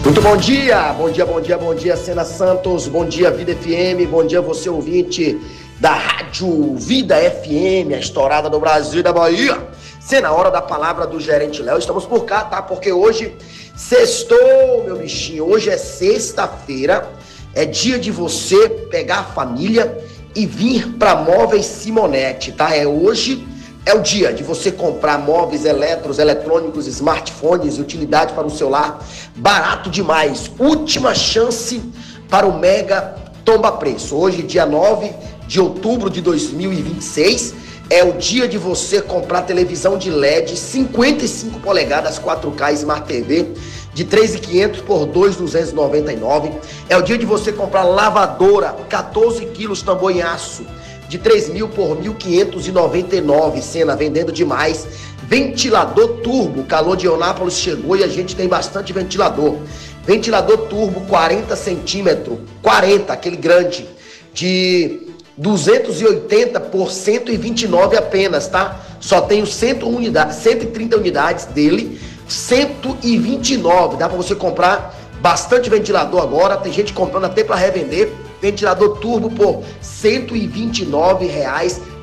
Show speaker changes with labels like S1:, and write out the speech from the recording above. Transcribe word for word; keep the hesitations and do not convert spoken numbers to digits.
S1: Muito bom dia, bom dia, bom dia, bom dia, Sena Santos, bom dia, Vida F M, bom dia, você ouvinte da Rádio Vida F M, a estourada do Brasil e da Bahia. Sena, hora da palavra do gerente Léo, estamos por cá, tá? Porque hoje, sextou, meu bichinho, hoje é sexta-feira, é dia de você pegar a família e vir para Móveis Simonetti, tá? É hoje... É o dia de você comprar móveis, eletros, eletrônicos, smartphones, utilidade para o celular, barato demais. Última chance para o mega tomba preço. Hoje, dia nove de outubro de dois mil e vinte e seis, é o dia de você comprar televisão de L E D cinquenta e cinco polegadas quatro K Smart T V de três mil e quinhentos por dois mil duzentos e noventa e nove. É o dia de você comprar lavadora quatorze quilos tambor em aço de três mil por mil quinhentos e noventa e nove, Sena, vendendo demais. Ventilador turbo, calor de Eunápolis chegou e a gente tem bastante ventilador. Ventilador turbo quarenta centímetros, quarenta, aquele grande, de duzentos e oitenta por cento e vinte e nove apenas, tá? Só tenho cento unidades, cento e trinta unidades dele, cento e vinte e nove, dá para você comprar bastante ventilador agora, tem gente comprando até para revender. Ventilador turbo por cento e vinte e nove reais.